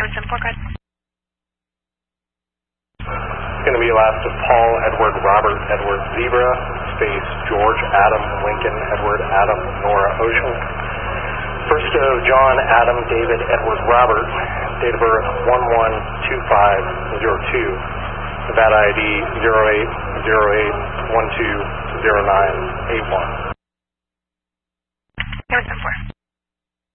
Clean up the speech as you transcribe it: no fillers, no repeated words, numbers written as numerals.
774, go ahead. It's going to be last of Paul, Edward, Robert, Edward, Zebra, space, George, Adam, Lincoln, Edward, Adam, Nora, Ocean. First of John, Adam, David, Edward, Robert, date of birth 112502, Nevada ID 0808120981. 774.